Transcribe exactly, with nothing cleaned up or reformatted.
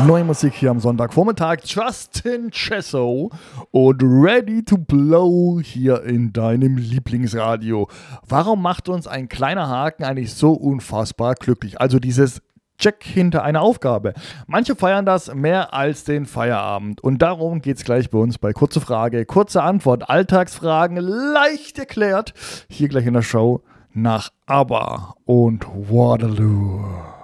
Neue Musik hier am Sonntagvormittag. Justin Chesso und Ready to Blow hier in deinem Lieblingsradio. Warum macht uns ein kleiner Haken eigentlich so unfassbar glücklich? Also dieses Check hinter einer Aufgabe. Manche feiern das mehr als den Feierabend. Und darum geht es gleich bei uns bei Kurze Frage, kurze Antwort, Alltagsfragen, leicht erklärt. Hier gleich in der Show nach ABBA und Waterloo.